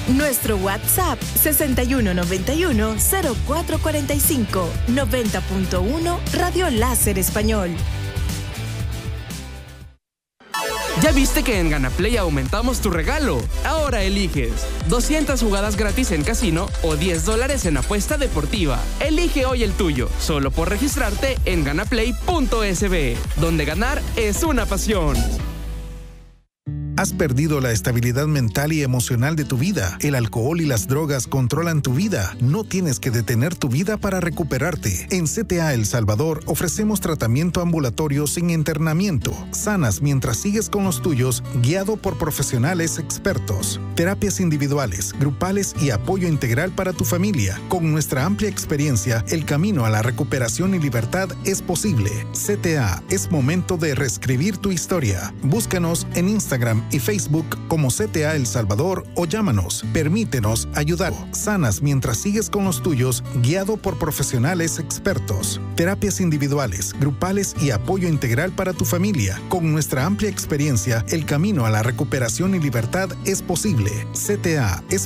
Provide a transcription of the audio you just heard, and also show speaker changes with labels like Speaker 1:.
Speaker 1: Nuestro WhatsApp 6191-0445, 90.1 Radio Láser Español.
Speaker 2: ¿Ya viste que en GanaPlay aumentamos tu regalo? Ahora eliges 200 jugadas gratis en casino o $10 en apuesta deportiva. Elige hoy el tuyo, solo por registrarte en ganaplay.sb, donde ganar es una pasión.
Speaker 3: ¿Has perdido la estabilidad mental y emocional de tu vida? El alcohol y las drogas controlan tu vida. No tienes que detener tu vida para recuperarte. En CTA El Salvador ofrecemos tratamiento ambulatorio sin internamiento. Sanas mientras sigues con los tuyos, guiado por profesionales expertos. Terapias individuales, grupales y apoyo integral para tu familia. Con nuestra amplia experiencia, el camino a la recuperación y libertad es posible. CTA, es momento de reescribir tu historia. Búscanos en Instagram y Facebook como CTA El Salvador o llámanos. Permítenos ayudar. Sanas mientras sigues con los tuyos, guiado por profesionales expertos. Terapias individuales, grupales y apoyo integral para tu familia. Con nuestra amplia experiencia, el camino a la recuperación y libertad es posible. CTA es